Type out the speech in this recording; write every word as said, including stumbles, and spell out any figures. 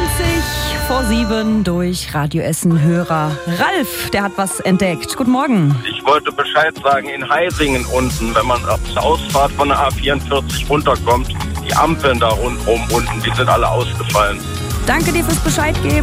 zwanzig vor sieben durch Radio Essen Hörer. Ralf, der hat was entdeckt. Guten Morgen. Ich wollte Bescheid sagen, in Heisingen unten, wenn man auf der Ausfahrt von der A vierundvierzig runterkommt, die Ampeln da rundherum unten, die sind alle ausgefallen. Danke dir fürs Bescheid geben.